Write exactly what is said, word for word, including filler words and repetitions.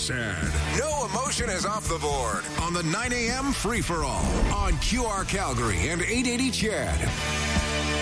sad. No emotion is off the board on the nine a.m. free-for-all on Q R Calgary and eight eighty C H E D.